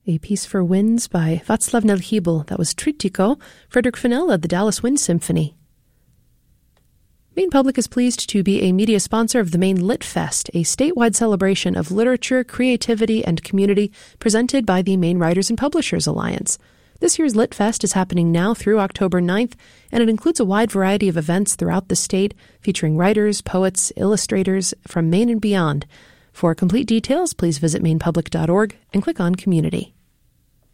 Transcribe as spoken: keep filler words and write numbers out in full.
A piece for winds by Václav Nelhybel. That was Tritiko, Frederick Fennell led the Dallas Wind Symphony. Maine Public is pleased to be a media sponsor of the Maine Lit Fest, a statewide celebration of literature, creativity, and community presented by the Maine Writers and Publishers Alliance. This year's Lit Fest is happening now through October ninth, and it includes a wide variety of events throughout the state featuring writers, poets, illustrators from Maine and beyond. For complete details, please visit maine public dot org and click on Community.